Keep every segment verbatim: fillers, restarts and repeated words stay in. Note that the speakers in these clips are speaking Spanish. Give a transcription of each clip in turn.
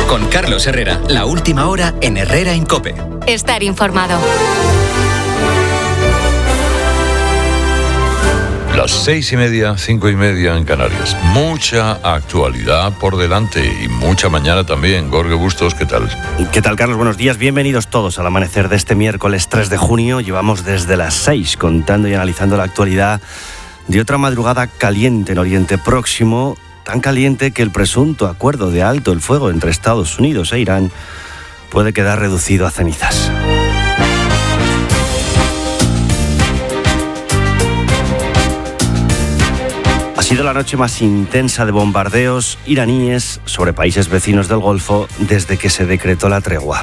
Con Carlos Herrera, la última hora en Herrera en COPE. Estar informado. Las seis y media, cinco y media en Canarias. Mucha actualidad por delante y mucha mañana también. Jorge Bustos, ¿qué tal? ¿Qué tal, Carlos? Buenos días. Bienvenidos todos al amanecer de este miércoles tres de junio. Llevamos desde las seis contando y analizando la actualidad de otra madrugada caliente en Oriente Próximo, tan caliente que el presunto acuerdo de alto el fuego entre Estados Unidos e Irán puede quedar reducido a cenizas. Ha sido la noche más intensa de bombardeos iraníes sobre países vecinos del Golfo desde que se decretó la tregua.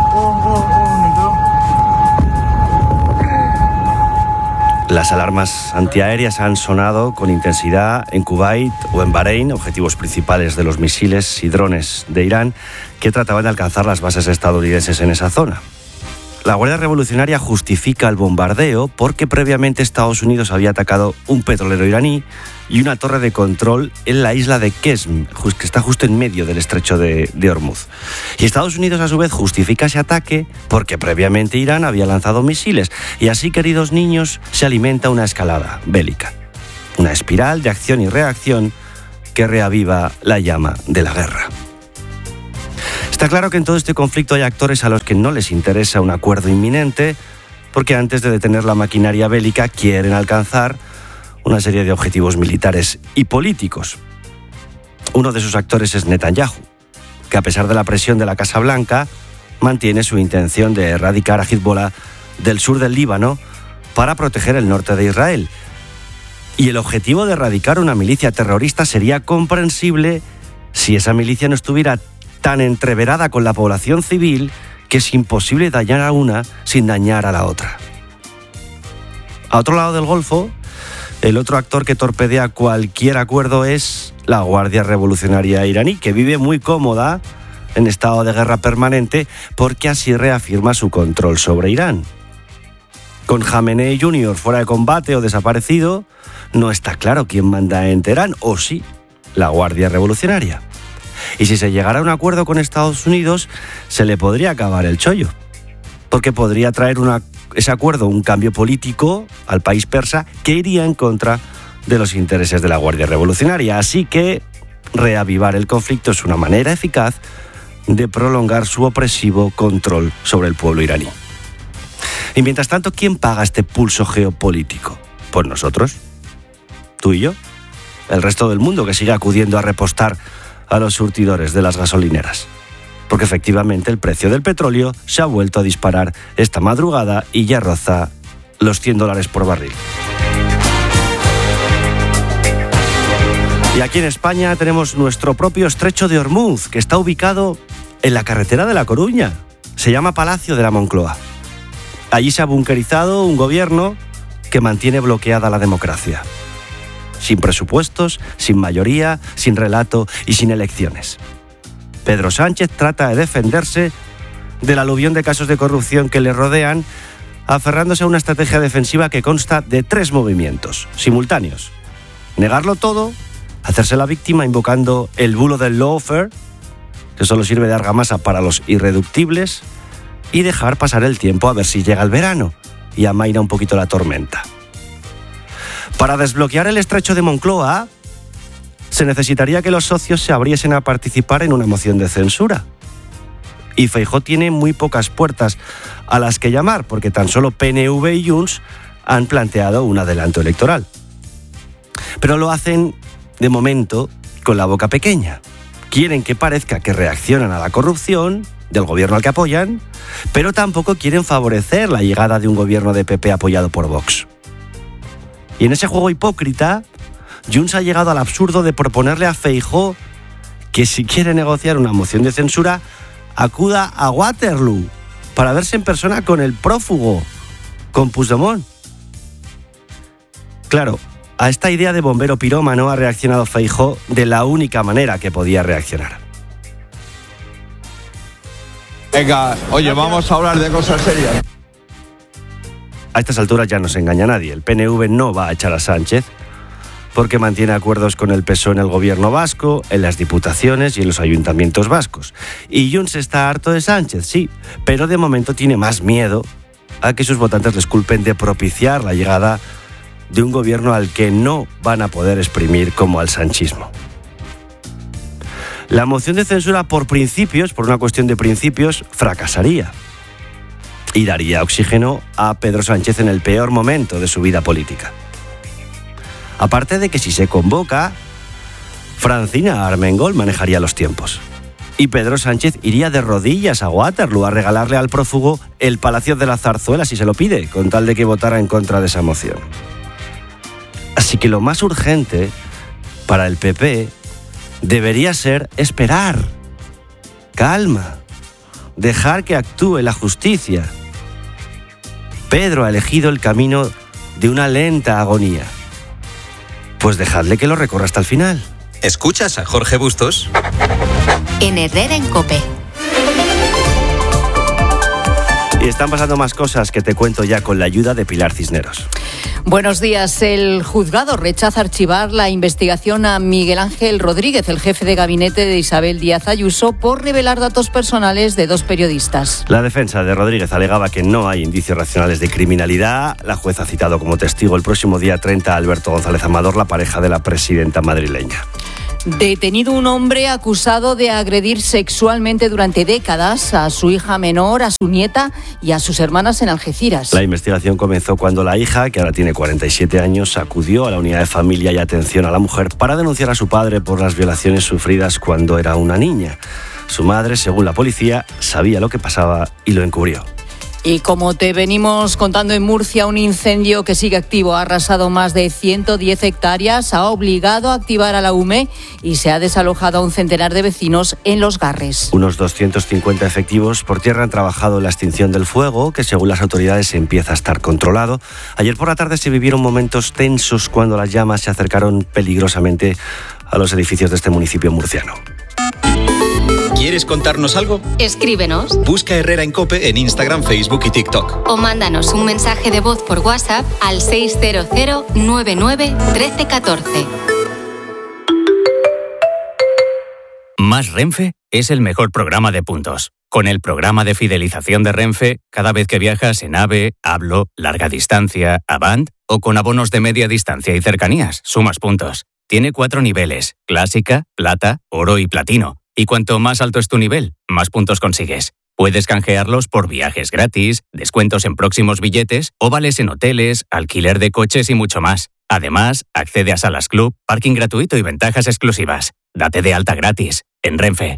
Las alarmas antiaéreas han sonado con intensidad en Kuwait o en Bahrein, objetivos principales de los misiles y drones de Irán que trataban de alcanzar las bases estadounidenses en esa zona. La Guardia Revolucionaria justifica el bombardeo porque previamente Estados Unidos había atacado un petrolero iraní y una torre de control en la isla de Qesm, que está justo en medio del estrecho de, de Hormuz. Y Estados Unidos a su vez justifica ese ataque porque previamente Irán había lanzado misiles. Y así, queridos niños, se alimenta una escalada bélica. Una espiral de acción y reacción que reaviva la llama de la guerra. Está claro que en todo este conflicto hay actores a los que no les interesa un acuerdo inminente porque antes de detener la maquinaria bélica quieren alcanzar una serie de objetivos militares y políticos. Uno de esos actores es Netanyahu, que a pesar de la presión de la Casa Blanca mantiene su intención de erradicar a Hezbollah del sur del Líbano para proteger el norte de Israel. Y el objetivo de erradicar una milicia terrorista sería comprensible si esa milicia no estuviera tan entreverada con la población civil que es imposible dañar a una sin dañar a la otra. A otro lado del Golfo, el otro actor que torpedea cualquier acuerdo es la Guardia Revolucionaria iraní, que vive muy cómoda en estado de guerra permanente porque así reafirma su control sobre Irán. Con Jamenei junior fuera de combate o desaparecido, no está claro quién manda en Teherán, o sí, la Guardia Revolucionaria. Y si se llegara a un acuerdo con Estados Unidos, se le podría acabar el chollo, porque podría traer una, ese acuerdo un cambio político al país persa que iría en contra de los intereses de la Guardia Revolucionaria. Así que reavivar el conflicto es una manera eficaz de prolongar su opresivo control sobre el pueblo iraní. Y mientras tanto, ¿quién paga este pulso geopolítico? Pues nosotros, tú y yo, el resto del mundo que sigue acudiendo a repostar a los surtidores de las gasolineras. Porque efectivamente el precio del petróleo se ha vuelto a disparar esta madrugada y ya roza los cien dólares por barril. Y aquí en España tenemos nuestro propio estrecho de Hormuz, que está ubicado en la carretera de La Coruña. Se llama Palacio de la Moncloa. Allí se ha bunkerizado un gobierno que mantiene bloqueada la democracia. Sin presupuestos, sin mayoría, sin relato y sin elecciones. Pedro Sánchez trata de defenderse del aluvión de casos de corrupción que le rodean, aferrándose a una estrategia defensiva que consta de tres movimientos simultáneos. Negarlo todo, hacerse la víctima invocando el bulo del lawfare, que solo sirve de argamasa para los irreductibles, y dejar pasar el tiempo a ver si llega el verano y amaina un poquito la tormenta. Para desbloquear el estrecho de Moncloa, se necesitaría que los socios se abriesen a participar en una moción de censura. Y Feijóo tiene muy pocas puertas a las que llamar, porque tan solo P N V y Junts han planteado un adelanto electoral. Pero lo hacen, de momento, con la boca pequeña. Quieren que parezca que reaccionan a la corrupción del gobierno al que apoyan, pero tampoco quieren favorecer la llegada de un gobierno de P P apoyado por Vox. Y en ese juego hipócrita, Junts ha llegado al absurdo de proponerle a Feijóo que si quiere negociar una moción de censura, acuda a Waterloo para verse en persona con el prófugo, con Puigdemont. Claro, a esta idea de bombero pirómano ha reaccionado Feijóo de la única manera que podía reaccionar. Venga, oye, vamos a hablar de cosas serias. A estas alturas ya no se engaña a nadie. El P N V no va a echar a Sánchez. porque mantiene acuerdos con el P S O E en el gobierno vasco, en las diputaciones y en los ayuntamientos vascos. Y Junts está harto de Sánchez, sí, pero de momento tiene más miedo a que sus votantes les culpen de propiciar la llegada de un gobierno al que no van a poder exprimir como al sanchismo. La moción de censura por principios, por una cuestión de principios, fracasaría y daría oxígeno a Pedro Sánchez en el peor momento de su vida política. Aparte de que si se convoca, Francina Armengol manejaría los tiempos. Y Pedro Sánchez iría de rodillas a Waterloo a regalarle al prófugo el Palacio de la Zarzuela si se lo pide, con tal de que votara en contra de esa moción. Así que lo más urgente para el P P debería ser esperar, calma, dejar que actúe la justicia. Pedro ha elegido el camino de una lenta agonía. Pues dejadle que lo recorra hasta el final. ¿Escuchas a Jorge Bustos? En Herrera en COPE. Y están pasando más cosas que te cuento ya con la ayuda de Pilar Cisneros. Buenos días. El juzgado rechaza archivar la investigación a Miguel Ángel Rodríguez, el jefe de gabinete de Isabel Díaz Ayuso, por revelar datos personales de dos periodistas. La defensa de Rodríguez alegaba que no hay indicios racionales de criminalidad. La juez ha citado como testigo el próximo día treinta a Alberto González Amador, la pareja de la presidenta madrileña. Detenido un hombre acusado de agredir sexualmente durante décadas a su hija menor, a su nieta y a sus hermanas en Algeciras. La investigación comenzó cuando la hija, que ahora tiene cuarenta y siete años, acudió a la unidad de familia y atención a la mujer para denunciar a su padre por las violaciones sufridas cuando era una niña. Su madre, según la policía, sabía lo que pasaba y lo encubrió. Y como te venimos contando, en Murcia, un incendio que sigue activo ha arrasado más de ciento diez hectáreas, ha obligado a activar a la U M E y se ha desalojado a un centenar de vecinos en Los Garres. Unos doscientos cincuenta efectivos por tierra han trabajado en la extinción del fuego, que según las autoridades empieza a estar controlado. Ayer por la tarde se vivieron momentos tensos cuando las llamas se acercaron peligrosamente a los edificios de este municipio murciano. ¿Quieres contarnos algo? Escríbenos. Busca Herrera en COPE en Instagram, Facebook y TikTok. O mándanos un mensaje de voz por WhatsApp al seis cero cero nueve nueve uno tres uno cuatro. Más Renfe es el mejor programa de puntos. Con el programa de fidelización de Renfe, cada vez que viajas en AVE, Hablo, Larga Distancia, Avant o con abonos de media distancia y cercanías, sumas puntos. Tiene cuatro niveles: Clásica, Plata, Oro y Platino. Y cuanto más alto es tu nivel, más puntos consigues. Puedes canjearlos por viajes gratis, descuentos en próximos billetes o vales en hoteles, alquiler de coches y mucho más. Además, accede a salas club, parking gratuito y ventajas exclusivas. Date de alta gratis en Renfe.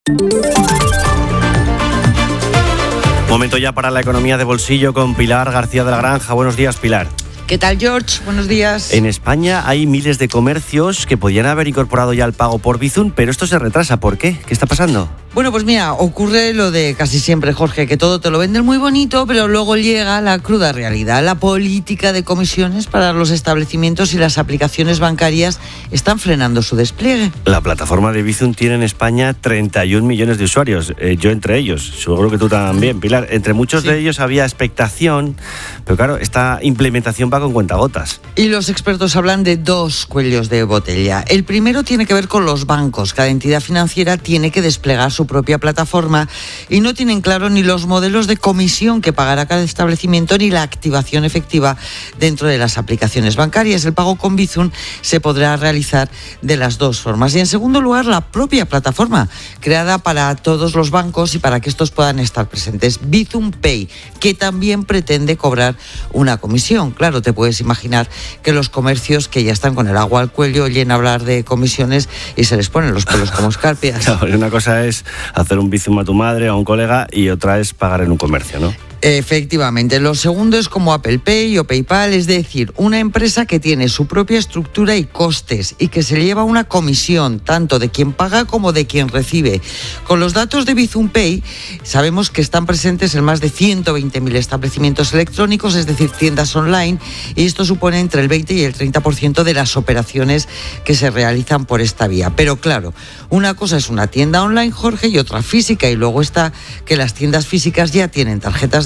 Momento ya para la economía de bolsillo con Pilar García de la Granja. Buenos días, Pilar. ¿Qué tal, George? Buenos días. En España hay miles de comercios que podían haber incorporado ya el pago por Bizum, pero esto se retrasa. ¿Por qué? ¿Qué está pasando? Bueno, pues mira, ocurre lo de casi siempre, Jorge, que todo te lo venden muy bonito, pero luego llega la cruda realidad. La política de comisiones para los establecimientos y las aplicaciones bancarias están frenando su despliegue. La plataforma de Bizum tiene en España treinta y un millones de usuarios, eh, yo entre ellos, seguro que tú también, Pilar. Entre muchos sí. de ellos había expectación, pero claro, esta implementación va con cuentagotas. Y los expertos hablan de dos cuellos de botella. El primero tiene que ver con los bancos. Cada entidad financiera tiene que desplegar su propia plataforma y no tienen claro ni los modelos de comisión que pagará cada establecimiento ni la activación efectiva dentro de las aplicaciones bancarias. El pago con Bizum se podrá realizar de las dos formas. Y en segundo lugar, la propia plataforma creada para todos los bancos y para que estos puedan estar presentes. Bizum Pay, que también pretende cobrar una comisión. Claro, te puedes imaginar que los comercios que ya están con el agua al cuello oyen hablar de comisiones y se les ponen los pelos como escarpias. Claro, una cosa es hacer un Bizum a tu madre o a un colega y otra es pagar en un comercio, ¿no? Efectivamente, lo segundo es como Apple Pay o PayPal, es decir, una empresa que tiene su propia estructura y costes y que se lleva una comisión tanto de quien paga como de quien recibe. Con los datos de Bizum Pay sabemos que están presentes en más de ciento veinte mil establecimientos electrónicos, es decir, tiendas online, y esto supone entre el veinte y el treinta por ciento de las operaciones que se realizan por esta vía. Pero claro, una cosa es una tienda online, Jorge, y otra física, y luego está que las tiendas físicas ya tienen tarjetas de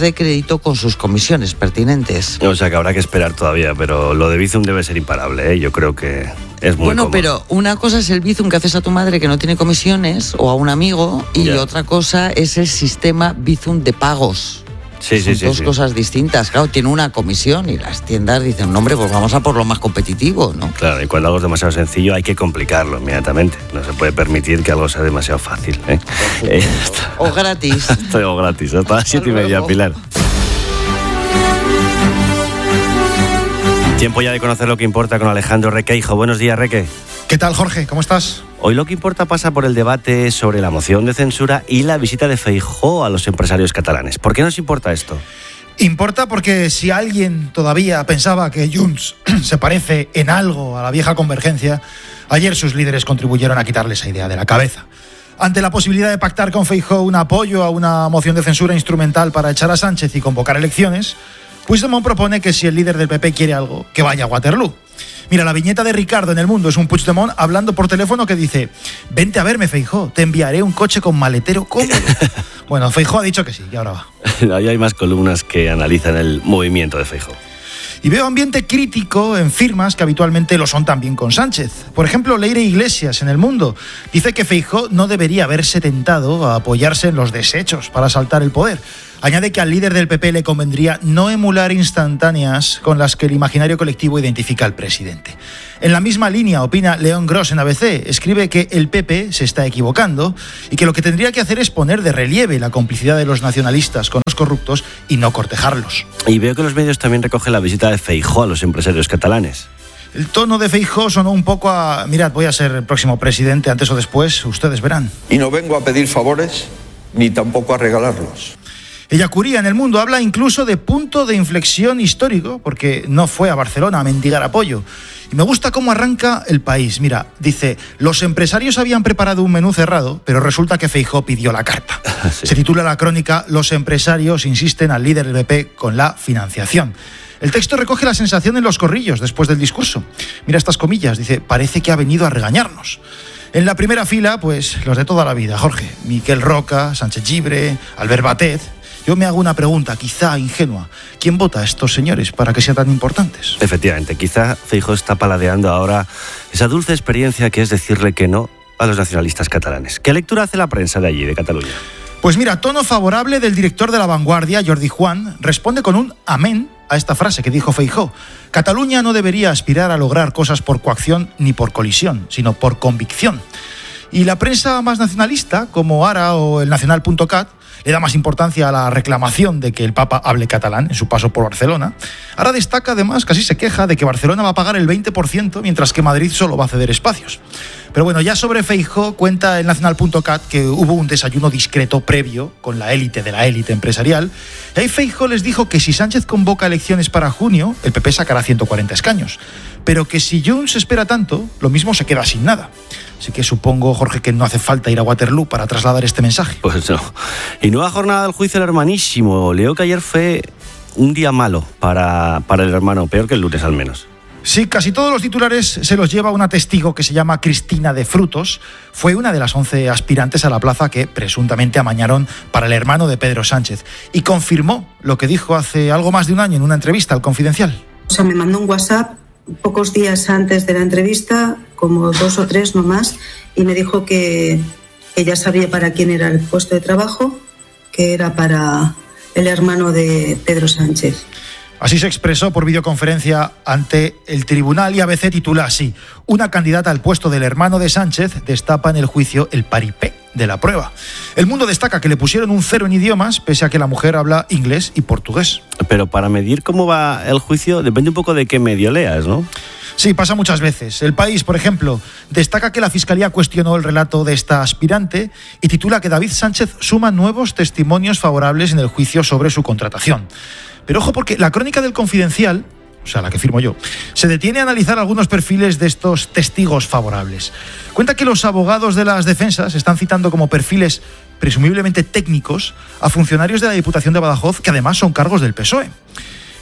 de crédito con sus comisiones pertinentes. O sea que habrá que esperar todavía, pero lo de Bizum debe ser imparable, ¿eh? Yo creo que es muy Bueno, cómodo. pero una cosa es el Bizum que haces a tu madre que no tiene comisiones o a un amigo y Ya. otra cosa es el sistema Bizum de pagos. Sí, sí, Son sí, dos sí. cosas distintas. Claro, tiene una comisión y las tiendas dicen, no, hombre, pues vamos a por lo más competitivo, ¿no? Claro, y cuando algo es demasiado sencillo hay que complicarlo inmediatamente. No se puede permitir que algo sea demasiado fácil, ¿eh? Eh, O gratis. Todo gratis, hasta las siete y media, luego. Pilar. Tiempo ya de conocer lo que importa con Alejandro Requeijo. Buenos días, Reque. ¿Qué tal, Jorge? ¿Cómo estás? Hoy lo que importa pasa por el debate sobre la moción de censura y la visita de Feijóo a los empresarios catalanes. ¿Por qué nos importa esto? Importa porque si alguien todavía pensaba que Junts se parece en algo a la vieja convergencia, ayer sus líderes contribuyeron a quitarle esa idea de la cabeza. Ante la posibilidad de pactar con Feijóo un apoyo a una moción de censura instrumental para echar a Sánchez y convocar elecciones, Puigdemont propone que si el líder del P P quiere algo, que vaya a Waterloo. Mira, la viñeta de Ricardo en El Mundo es un Puigdemont hablando por teléfono que dice: vente a verme, Feijóo, te enviaré un coche con maletero cómodo. Bueno, Feijóo ha dicho que sí, y ahora va. Ahí hay más columnas que analizan el movimiento de Feijóo. Y veo ambiente crítico en firmas que habitualmente lo son también con Sánchez. Por ejemplo, Leire Iglesias en El Mundo dice que Feijóo no debería haberse tentado a apoyarse en los desechos para asaltar el poder. Añade que al líder del P P le convendría no emular instantáneas con las que el imaginario colectivo identifica al presidente. En la misma línea opina León Gros en A B C. Escribe que el P P se está equivocando y que lo que tendría que hacer es poner de relieve la complicidad de los nacionalistas con los corruptos y no cortejarlos. Y veo que los medios también recogen la visita de Feijóo a los empresarios catalanes. El tono de Feijóo sonó un poco a: mirad, voy a ser el próximo presidente, antes o después, ustedes verán. Y no vengo a pedir favores, ni tampoco a regalarlos. Ellacuría en El Mundo habla incluso de punto de inflexión histórico, porque no fue a Barcelona a mendigar apoyo. Y me gusta cómo arranca El País. Mira, dice: los empresarios habían preparado un menú cerrado, pero resulta que Feijóo pidió la carta. Sí. Se titula la crónica: los empresarios insisten al líder del P P con la financiación. El texto recoge la sensación en los corrillos después del discurso. Mira estas comillas, dice: parece que ha venido a regañarnos. En la primera fila, pues los de toda la vida, Jorge: Miquel Roca, Sánchez Llibre, Albert Batet. Yo me hago una pregunta, quizá ingenua. ¿Quién vota a estos señores para que sean tan importantes? Efectivamente, quizá Feijóo está paladeando ahora esa dulce experiencia que es decirle que no a los nacionalistas catalanes. ¿Qué lectura hace la prensa de allí, de Cataluña? Pues mira, tono favorable del director de La Vanguardia, Jordi Juan, responde con un amén a esta frase que dijo Feijóo. Cataluña no debería aspirar a lograr cosas por coacción ni por colisión, sino por convicción. Y la prensa más nacionalista, como Ara o el Nacional punto cat, le da más importancia a la reclamación de que el Papa hable catalán en su paso por Barcelona. Ahora destaca además, casi se queja, de que Barcelona va a pagar el veinte por ciento, mientras que Madrid solo va a ceder espacios. Pero bueno, ya sobre Feijóo cuenta el Nacional punto cat que hubo un desayuno discreto previo con la élite de la élite empresarial. Y ahí Feijóo les dijo que si Sánchez convoca elecciones para junio, el P P sacará ciento cuarenta escaños. Pero que si Junts espera tanto, lo mismo se queda sin nada. Así que supongo, Jorge, que no hace falta ir a Waterloo para trasladar este mensaje. Pues no. Y nueva jornada del juicio del hermanísimo. Leo que ayer fue un día malo para, para el hermano, peor que el lunes al menos. Sí, casi todos los titulares se los lleva una testigo que se llama Cristina de Frutos. Fue una de las once aspirantes a la plaza que presuntamente amañaron para el hermano de Pedro Sánchez. Y confirmó lo que dijo hace algo más de un año en una entrevista al Confidencial. O sea, me mandó un WhatsApp pocos días antes de la entrevista, como dos o tres no más, y me dijo que ella sabía para quién era el puesto de trabajo, que era para el hermano de Pedro Sánchez. Así se expresó por videoconferencia ante el tribunal y A B C titula así: una candidata al puesto del hermano de Sánchez destapa en el juicio el paripé de la prueba. El Mundo destaca que le pusieron un cero en idiomas, pese a que la mujer habla inglés y portugués. Pero para medir cómo va el juicio depende un poco de qué medio leas, ¿no? Sí, pasa muchas veces. El País, por ejemplo, destaca que la Fiscalía cuestionó el relato de esta aspirante y titula que David Sánchez suma nuevos testimonios favorables en el juicio sobre su contratación. Pero ojo, porque la crónica del Confidencial, o sea, la que firmo yo, se detiene a analizar algunos perfiles de estos testigos favorables. Cuenta que los abogados de las defensas están citando como perfiles presumiblemente técnicos a funcionarios de la Diputación de Badajoz, que además son cargos del P S O E.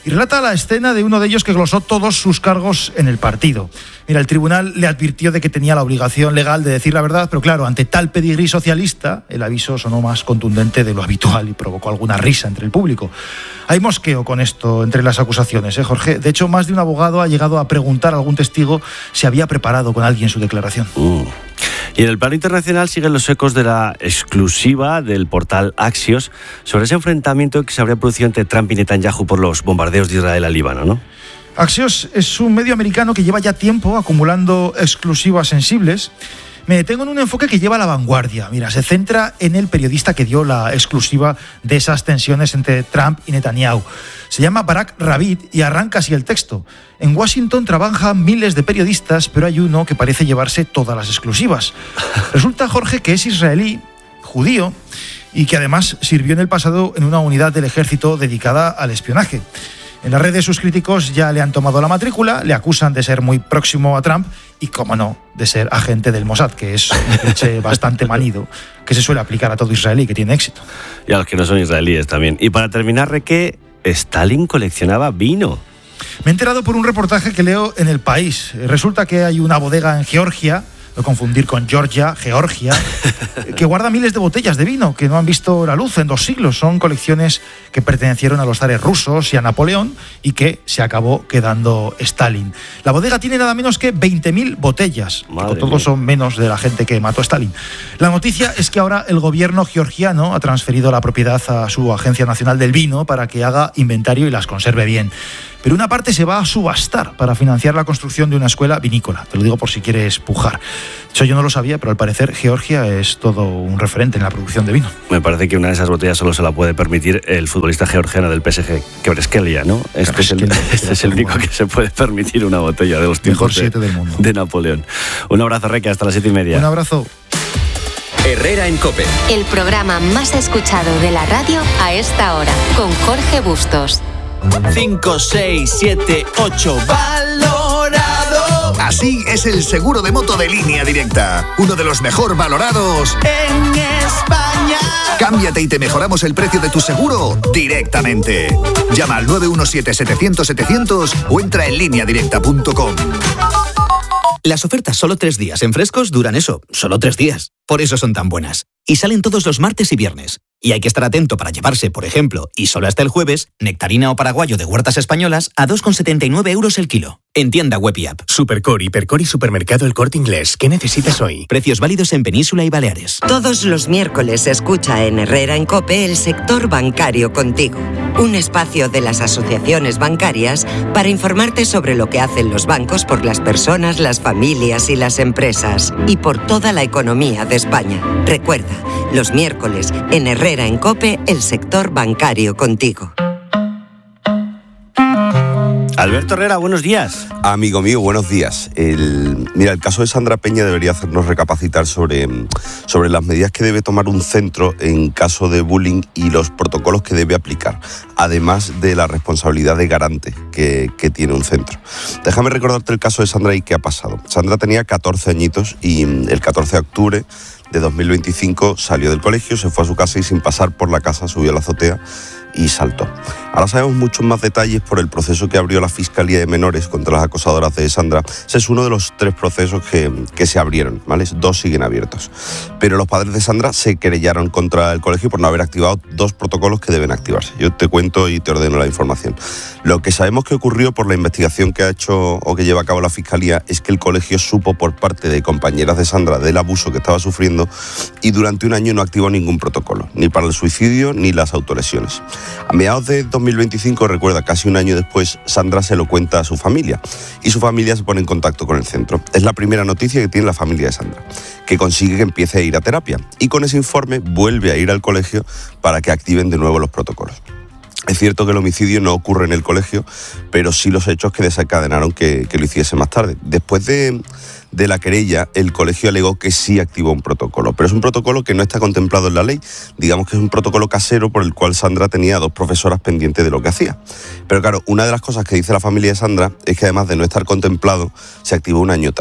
y relata la escena de uno de ellos que glosó todos sus cargos en el partido. Mira, el tribunal le advirtió de que tenía la obligación legal de decir la verdad, pero claro, ante tal pedigrí socialista, el aviso sonó más contundente de lo habitual y provocó alguna risa entre el público. Hay mosqueo con esto entre las acusaciones, ¿eh, Jorge? De hecho, más de un abogado ha llegado a preguntar a algún testigo si había preparado con alguien su declaración. Uh. Y en el plano internacional siguen los ecos de la exclusiva del portal Axios sobre ese enfrentamiento que se habría producido entre Trump y Netanyahu por los bombardeos de Israel al Líbano, ¿no? Axios es un medio americano que lleva ya tiempo acumulando exclusivas sensibles. Me detengo en un enfoque que lleva a la vanguardia. Mira, se centra en el periodista que dio la exclusiva de esas tensiones entre Trump y Netanyahu. Se llama Barak Ravid y arranca así el texto. En Washington trabajan miles de periodistas, pero hay uno que parece llevarse todas las exclusivas. Resulta, Jorge, que es israelí, judío, y que además sirvió en el pasado en una unidad del ejército dedicada al espionaje. En las redes sus críticos ya le han tomado la matrícula, le acusan de ser muy próximo a Trump y, cómo no, de ser agente del Mossad, que es un cliché bastante manido que se suele aplicar a todo israelí que tiene éxito. Y a los que no son israelíes también. Y para terminar, Reque, Stalin coleccionaba vino. Me he enterado por un reportaje que leo en El País. Resulta que hay una bodega en Georgia, no confundir con Georgia, Georgia, que guarda miles de botellas de vino que no han visto la luz en dos siglos. Son colecciones que pertenecieron a los zares rusos y a Napoleón y que se acabó quedando Stalin. La bodega tiene nada menos que veinte mil botellas. Todos son menos de la gente que mató a Stalin. La noticia es que ahora el gobierno georgiano ha transferido la propiedad a su Agencia Nacional del Vino para que haga inventario y las conserve bien. Pero una parte se va a subastar para financiar la construcción de una escuela vinícola. Te lo digo por si quieres pujar. Eso yo no lo sabía, pero al parecer Georgia es todo un referente en la producción de vino. Me parece que una de esas botellas solo se la puede permitir el futbolista georgiano del P S G, Kvaratskhelia, ¿no? Este es el, este es el único que se puede permitir una botella de los tiempos de, del mundo. de Napoleón. Un abrazo, Reque, hasta las siete y media. Un abrazo. Herrera en COPE. El programa más escuchado de la radio a esta hora, con Jorge Bustos. cinco, seis, siete, ocho, valorado. Así es el seguro de moto de Línea Directa, uno de los mejor valorados en España. Cámbiate y te mejoramos el precio de tu seguro directamente. Llama al nueve uno siete, setecientos, setecientos o entra en línea directa punto com. Las ofertas solo tres días en Frescos duran eso, solo tres días. Por eso son tan buenas. Y salen todos los martes y viernes. Y hay que estar atento para llevarse, por ejemplo, y solo hasta el jueves, nectarina o paraguayo de huertas españolas a dos con setenta y nueve euros el kilo. En tienda web y app. Supercore, Hipercore y Supermercado El Corte Inglés. ¿Qué necesitas hoy? Precios válidos en Península y Baleares. Todos los miércoles se escucha en Herrera en COPE el sector bancario contigo. Un espacio de las asociaciones bancarias para informarte sobre lo que hacen los bancos por las personas, las familias y las empresas. Y por toda la economía de España. Recuerda, los miércoles en Herrera en COPE, el sector bancario contigo. Alberto Herrera, buenos días. Amigo mío, buenos días. El, mira, el caso de Sandra Peña debería hacernos recapacitar sobre, sobre las medidas que debe tomar un centro en caso de bullying y los protocolos que debe aplicar, además de la responsabilidad de garante que, que tiene un centro. Déjame recordarte el caso de Sandra y qué ha pasado. Sandra tenía catorce añitos y el catorce de octubre de dos mil veinticinco salió del colegio, se fue a su casa y sin pasar por la casa subió a la azotea y saltó. Ahora sabemos muchos más detalles por el proceso que abrió la Fiscalía de Menores contra las acosadoras de Sandra. Ese es uno de los tres procesos que, que se abrieron, ¿vale? Dos siguen abiertos. Pero los padres de Sandra se querellaron contra el colegio por no haber activado dos protocolos que deben activarse. Yo te cuento y te ordeno la información. Lo que sabemos que ocurrió por la investigación que ha hecho o que lleva a cabo la Fiscalía es que el colegio supo por parte de compañeras de Sandra del abuso que estaba sufriendo y durante un año no activó ningún protocolo, ni para el suicidio ni las autolesiones. A mediados de dos mil veinticinco, recuerda, casi un año después, Sandra se lo cuenta a su familia y su familia se pone en contacto con el centro. Es la primera noticia que tiene la familia de Sandra, que consigue que empiece a ir a terapia y con ese informe vuelve a ir al colegio para que activen de nuevo los protocolos. Es cierto que el homicidio no ocurre en el colegio, pero sí los hechos que desencadenaron que, que lo hiciese más tarde. Después de, de la querella, el colegio alegó que sí activó un protocolo, pero es un protocolo que no está contemplado en la ley. Digamos que es un protocolo casero por el cual Sandra tenía dos profesoras pendientes de lo que hacía. Pero claro, una de las cosas que dice la familia de Sandra es que además de no estar contemplado, se activó un año tarde.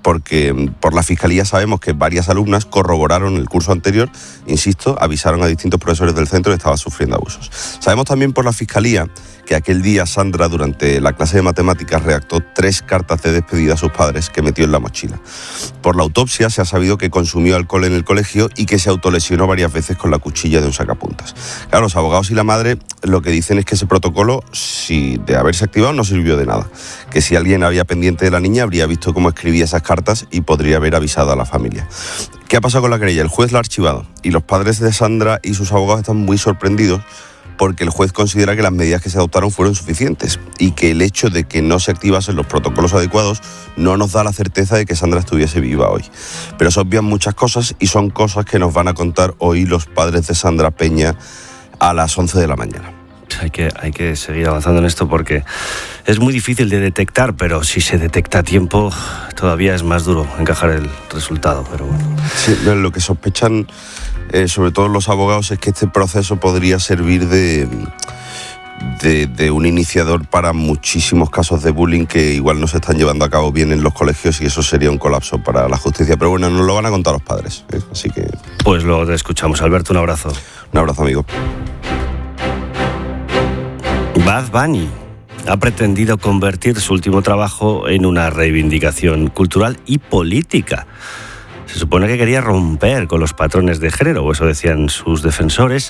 porque por la Fiscalía sabemos que varias alumnas corroboraron el curso anterior, insisto, avisaron a distintos profesores del centro que estaba sufriendo abusos. Sabemos también por la Fiscalía que aquel día Sandra, durante la clase de matemáticas, redactó tres cartas de despedida a sus padres que metió en la mochila. Por la autopsia se ha sabido que consumió alcohol en el colegio y que se autolesionó varias veces con la cuchilla de un sacapuntas. Claro, los abogados y la madre lo que dicen es que ese protocolo, si de haberse activado, no sirvió de nada. Que si alguien había pendiente de la niña, habría visto cómo escribía esas cartas y podría haber avisado a la familia. ¿Qué ha pasado con la querella? El juez la ha archivado y los padres de Sandra y sus abogados están muy sorprendidos porque el juez considera que las medidas que se adoptaron fueron suficientes y que el hecho de que no se activasen los protocolos adecuados no nos da la certeza de que Sandra estuviese viva hoy. Pero se obvian muchas cosas y son cosas que nos van a contar hoy los padres de Sandra Peña a las once de la mañana. Hay que, hay que seguir avanzando en esto porque es muy difícil de detectar, pero si se detecta a tiempo todavía es más duro encajar el resultado. Pero bueno. Sí, lo que sospechan eh, sobre todo los abogados es que este proceso podría servir de, de, de un iniciador para muchísimos casos de bullying que igual no se están llevando a cabo bien en los colegios y eso sería un colapso para la justicia. Pero bueno, nos lo van a contar los padres, ¿eh? Así que... Pues luego te escuchamos. Alberto, un abrazo. Un abrazo, amigo. Bad Bunny ha pretendido convertir su último trabajo en una reivindicación cultural y política. Se supone que quería romper con los patrones de género, o eso decían sus defensores,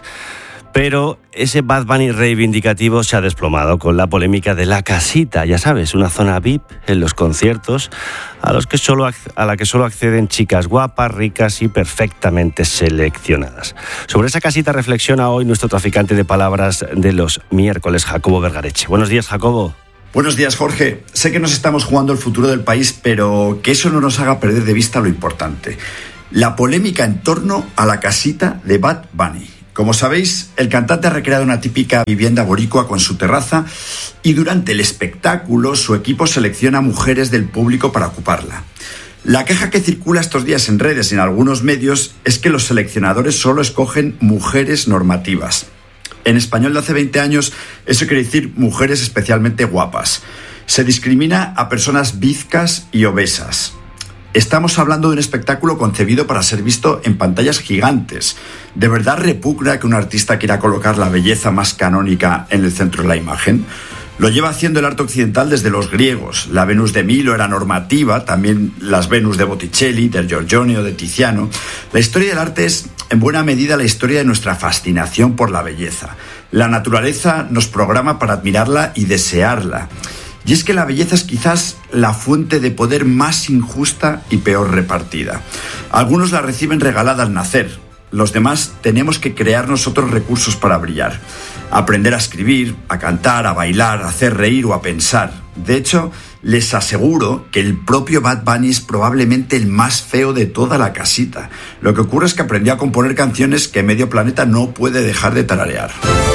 pero ese Bad Bunny reivindicativo se ha desplomado con la polémica de La Casita, ya sabes, una zona V I P en los conciertos a, los que solo, a la que solo acceden chicas guapas, ricas y perfectamente seleccionadas. Sobre esa casita reflexiona hoy nuestro traficante de palabras de los miércoles, Jacobo Vergareche. Buenos días, Jacobo. Buenos días, Jorge. Sé que nos estamos jugando el futuro del país, pero que eso no nos haga perder de vista lo importante. La polémica en torno a la casita de Bad Bunny. Como sabéis, el cantante ha recreado una típica vivienda boricua con su terraza y durante el espectáculo su equipo selecciona mujeres del público para ocuparla. La queja que circula estos días en redes y en algunos medios es que los seleccionadores solo escogen mujeres normativas. En español de hace veinte años, eso quiere decir mujeres especialmente guapas. Se discrimina a personas bizcas y obesas. Estamos hablando de un espectáculo concebido para ser visto en pantallas gigantes. ¿De verdad repugna que un artista quiera colocar la belleza más canónica en el centro de la imagen? Lo lleva haciendo el arte occidental desde los griegos. La Venus de Milo era normativa, también las Venus de Botticelli, de Giorgione o de Tiziano. La historia del arte es, en buena medida, la historia de nuestra fascinación por la belleza. La naturaleza nos programa para admirarla y desearla. Y es que la belleza es quizás la fuente de poder más injusta y peor repartida. Algunos la reciben regalada al nacer. Los demás tenemos que crear nosotros recursos para brillar. Aprender a escribir, a cantar, a bailar, a hacer reír o a pensar. De hecho, les aseguro que el propio Bad Bunny es probablemente el más feo de toda la casita. Lo que ocurre es que aprendió a componer canciones que medio planeta no puede dejar de tararear.